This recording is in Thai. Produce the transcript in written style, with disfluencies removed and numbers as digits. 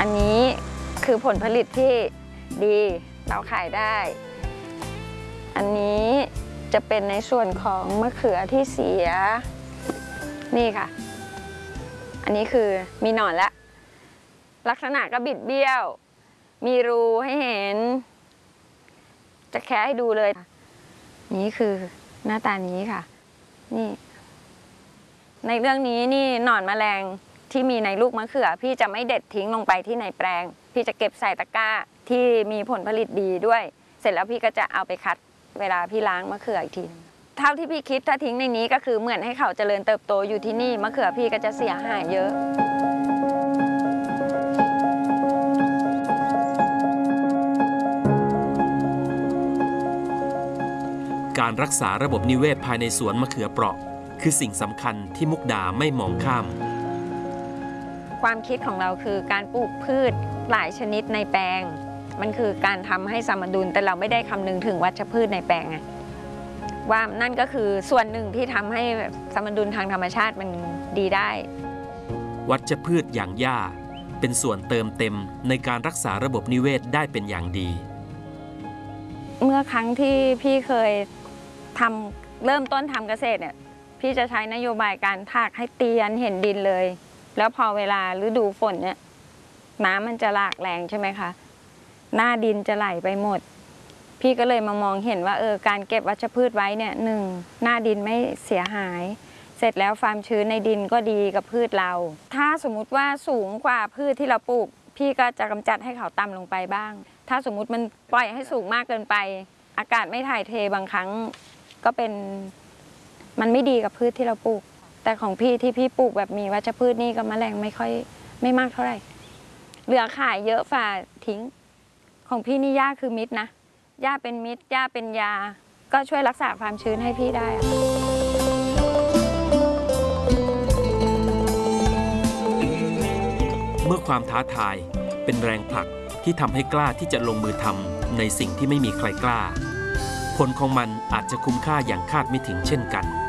อันนี้คือผลผลิตที่ดีเราขายได้อันนี้จะเป็นในส่วนของมะเขือที่เสียนี่ค่ะอันนี้คือมีหนอนแล้วลักษณะก็บิดเบี้ยวมีรูให้เห็นจะแคะให้ดูเลยนี่คือหน้าตานี้ค่ะนี่ในเรื่องนี้นี่หนอนแมลงที่มีในลูกมะเขือพี่จะไม่เด็ดทิ้งลงไปที่ในแปลงพี่จะเก็บใส่ตะกร้าที่มีผลผลิตดีด้วยเสร็จแล้วพี่ก็จะเอาไปคัดเวลาพี่ล้างมะเขืออีกทีเท่าที่พี่คิดถ้าทิ้งในนี้ก็คือเหมือนให้เขาเจริญเติบโตอยู่ที่นี่มะเขือพี่ก็จะเสียหายเยอะการรักษาระบบนิเวศภายในสวนมะเขือเปราะคือสิ่งสำคัญที่มุกดาไม่มองข้ามความคิดของเราคือการปลูกพืชหลายชนิดในแปลงมันคือการทำให้สมดุลแต่เราไม่ได้คำนึงถึงวัชพืชในแปลงไงว่านั่นก็คือส่วนหนึ่งที่ทำให้สมดุลทางธรรมชาติมันดีได้วัชพืชอย่างหญ้าเป็นส่วนเติมเต็มในการรักษาระบบนิเวศได้เป็นอย่างดีเมื่อครั้งที่พี่เคยเริ่มต้นทำเกษตรเนี่ยพี่จะใช้นโยบายการถากให้เตียนเห็นดินเลยแล้วพอเวลาฤดูฝนเนี่ยน้ำมันจะหลากแรงใช่ไหมคะหน้าดินจะไหลไปหมดพี่ก็เลยมามองเห็นว่าการเก็บวัชพืชไว้เนี่ยหนึ่งหน้าดินไม่เสียหายเสร็จแล้วความชื้นในดินก็ดีกับพืชเราถ้าสมมุติว่าสูงกว่าพืชที่เราปลูกพี่ก็จะกำจัดให้เขาต่ำลงไปบ้างถ้าสมมุติมันปล่อยให้สูงมากเกินไปอากาศไม่ถ่ายเทบางครั้งก็เป็นมันไม่ดีกับพืชที่เราปลูกแต่ของพี่ที่พี่ปลูกแบบมีวัชพืชนี่ก็แมลงไม่มากเท่าไหร่เหลือขายเยอะฝ่าทิ้งของพี่นี่หญ้าคือมิตรนะหญ้าเป็นมิตรหญ้าเป็นยาก็ช่วยรักษาความชื้นให้พี่ได้เมื่อความท้าทายเป็นแรงผลักที่ทำให้กล้าที่จะลงมือทำในสิ่งที่ไม่มีใครกล้าผลของมันอาจจะคุ้มค่าอย่างคาดไม่ถึงเช่นกัน